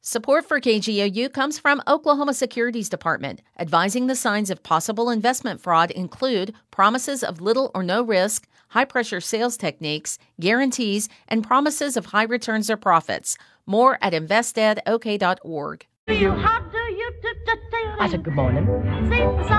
Support for KGOU comes from Oklahoma Securities Department. Advising the signs of possible investment fraud include promises of little or no risk, high-pressure sales techniques, guarantees, and promises of high returns or profits. More at investedok.org. I said good morning.